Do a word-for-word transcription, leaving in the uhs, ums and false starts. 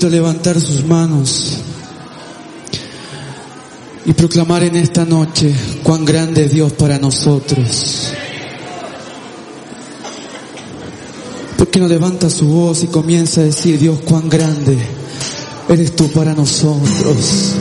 invito a levantar sus manos y proclamar en esta noche cuán grande es Dios para nosotros. ¿Por qué no levanta su voz y comienza a decir: Dios, cuán grande eres tú para nosotros?